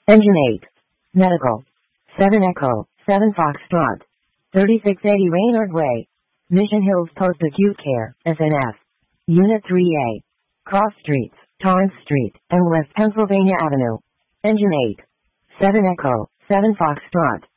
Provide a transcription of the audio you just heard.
Engine 8. Medical. 7 Echo, 7 Foxtrot. 3680 Raynard Way. Mission Hills Post Acute Care, SNF. Unit 3A. Cross Streets, Torrance Street, and West Pennsylvania Avenue. Engine 8. 7 Echo, 7 Foxtrot.